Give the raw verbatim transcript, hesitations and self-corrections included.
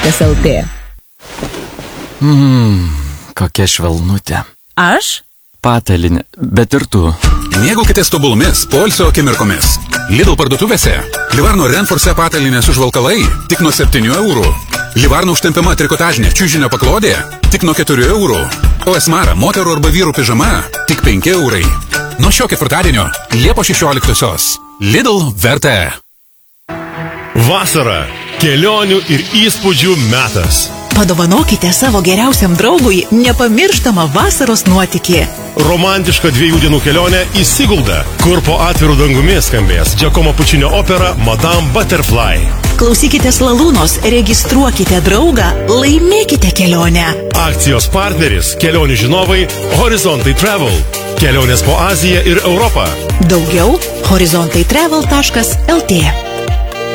taškas el tė. Mmm, kokia švelnutė. Aš? Patalinė, bet ir tu. Mėgaukitės tobulumis, poilsio akimirkomis. Lidl parduotuvėse. Livarno Renforce patalinės užvalkalai tik nuo septynių eurų. Livarno užtempiama trikotažinė čiužinio paklodė tik nuo keturių eurų. O Esmara moterų arba vyrų pižama tik penki eurai. Nuo šio ketvirtadienio Liepos šešioliktosios. Lidl verta. Vasara. Kelionių ir įspūdžių metas. Padovanokite savo geriausiam draugui nepamirštamą vasaros nuotykį. Romantiška dviejų dienų kelionė į Siguldą, kur po atvirų dangumi skambės Giacomo Puccino opera Madame Butterfly. Klausykite Lalūnos, registruokite draugą, laimėkite kelionę. Akcijos partneris, kelionių žinovai Horizontai Travel. Kelionės po Aziją ir Europą. Daugiau horizontai travel taškas el tė.